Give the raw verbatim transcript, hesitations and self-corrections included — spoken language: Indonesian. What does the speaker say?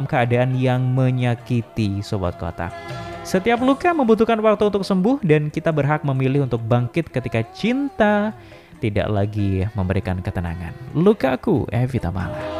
keadaan yang menyakiti Sobat Kotak. Setiap luka membutuhkan waktu untuk sembuh dan kita berhak memilih untuk bangkit ketika cinta tidak lagi memberikan ketenangan. Lukaku, Evita Mala.